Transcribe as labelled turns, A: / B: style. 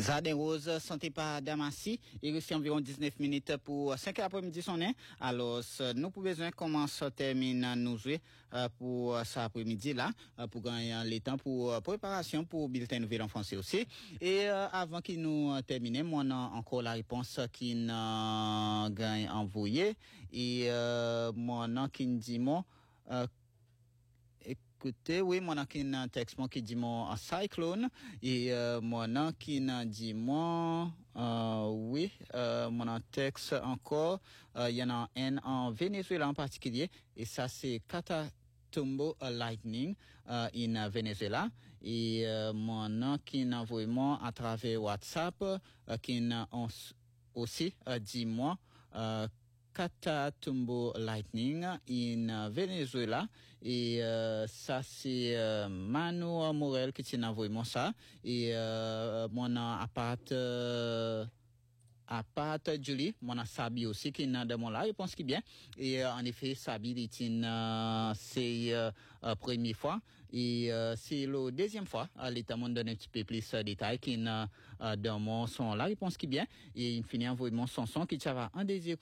A: Jardin Rose, santé par Damassi. Il reste environ 19 minutes pour 5 heures après-midi sonner. Alors, nous pouvons besoin comment ça termine nous jouer pour cet après-midi là, pour gagner le temps pour préparation pour bulletin nouvelle en français aussi. Et avant qu'il nous termine, moi on a encore la réponse qui n'a gagne envoyé et moi on a qui dit moi écoutez, oui, mon a un texte qui dit mon cyclone et mon a qui dit mon oui, mon a texte encore il y en a un en Venezuela en particulier et ça c'est Catatumbo lightning in Venezuela et mon a qui envoie moi à travers WhatsApp qui aussi dit moi Catatumbo lightning in Venezuela et ça c'est Manu Morel qui t'a envoyé moi ça et mon à part Julie, mon a Sabi aussi qui n'a de mon là, je pense qu'il bien. Et en effet, Sabi c'est première fois et c'est la deuxième fois. L'État m'a donné un petit peu plus de détails qui n'a dans mon son là, je pense qu'il bien. Et il finit envoyer mon son qui va en désir